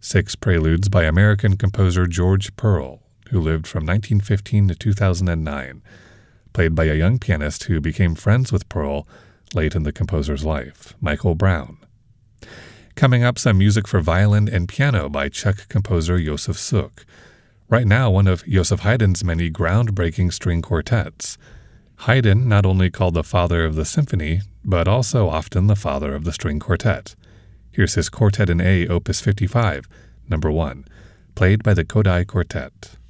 6 preludes by American composer George Pearl, who lived from 1915 to 2009, played by a young pianist who became friends with Pearl late in the composer's life, Michael Brown. Coming up, some music for violin and piano by Czech composer Josef Suk, right now one of Joseph Haydn's many groundbreaking string quartets. Haydn not only called the father of the symphony, but also often the father of the string quartet. Here's his Quartet in A, Opus 55, number 1, played by the Kodály Quartet.